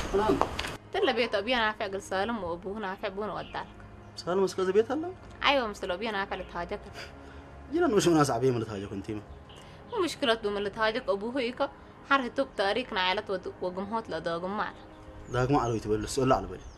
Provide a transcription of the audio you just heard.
نعم تلا بيت أبينا نافع قل سالم وأبوه نافع بونا ودالك سالم مسكز بيت هلا أيوة مثل أبينا نافع لتهاجك جينا نوش ناس عبيه من تهاجك انتيما ومشكلة دوم اللي تهاجك أبوه هيك حره توب تاريخنا عائلة وقمهات لداقم معنا داك ما علوي تبل السؤال على بالي